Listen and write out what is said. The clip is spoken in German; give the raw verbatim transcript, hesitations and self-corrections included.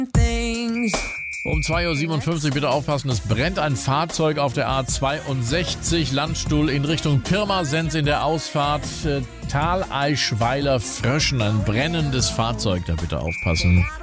Um zwei Uhr siebenundfünfzig bitte aufpassen, es brennt ein Fahrzeug auf der A zweiundsechzig, Landstuhl in Richtung Pirmasens in der Ausfahrt äh, Thaleischweiler Fröschen, ein brennendes Fahrzeug, da bitte aufpassen.